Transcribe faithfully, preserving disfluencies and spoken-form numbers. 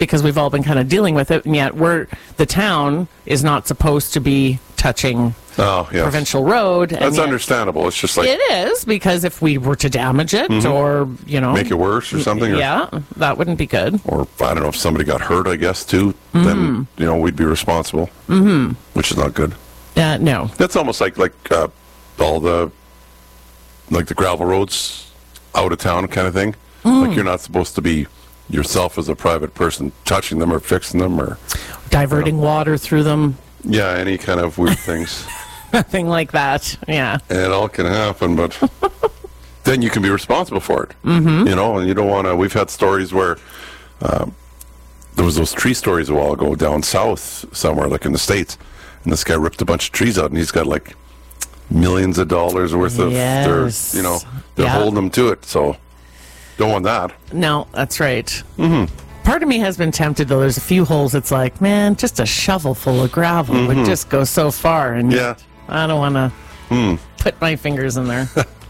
because we've all been kind of dealing with it, and yet we're the town is not supposed to be touching Oh, yeah. provincial road. That's yet understandable. It's just like... It is, because if we were to damage it Mhm. or, you know... Make it worse or something? Or, yeah, that wouldn't be good. Or, I don't know, if somebody got hurt, I guess, too, Mhm. then, you know, we'd be responsible. Mm-hmm. Which is not good. Uh, no. That's almost like, like uh, all the... Like the gravel roads out of town kind of thing. Mm. Like you're not supposed to be yourself as a private person touching them or fixing them or... Diverting you know, water through them. Yeah, any kind of weird things. Nothing like that, yeah. And it all can happen, but then you can be responsible for it. Mm-hmm. You know, and you don't want to... We've had stories where... Um, there was those tree stories a while ago down south somewhere, like in the States, and this guy ripped a bunch of trees out, and he's got like millions of dollars worth of... Yes. They're, you know, they're Yeah. holding them to it, so don't want that. No, that's right. Mm-hmm. Part of me has been tempted, though. There's a few holes. It's like, man, just a shovel full of gravel Mhm. would just go so far. And Yeah. I don't want to Mm. put my fingers in there.